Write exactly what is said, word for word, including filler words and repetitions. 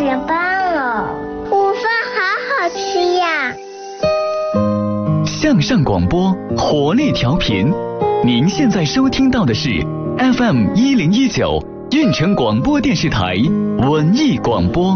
点半了，午饭好好吃呀。 向上广播，活力调频，您现在收听到的是 F M 一零一九运城广播电视台文艺广播。